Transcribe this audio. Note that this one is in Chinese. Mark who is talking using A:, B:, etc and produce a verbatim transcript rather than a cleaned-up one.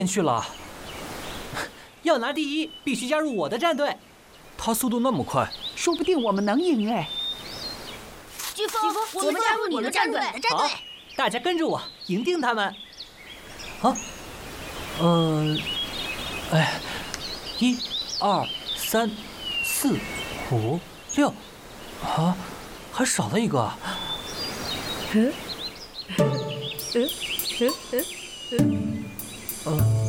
A: 去了。要拿第一，必须加入我的战队。
B: 他速度那么快，
C: 说不定我们能赢哎！
D: 飓风，我们加入你的战队。
A: 好，大家跟着我，赢定他们。啊，
B: 呃，哎，一、二、三、四、五、六，啊，还少了一个。
C: 嗯，嗯，嗯，嗯，
B: 呃。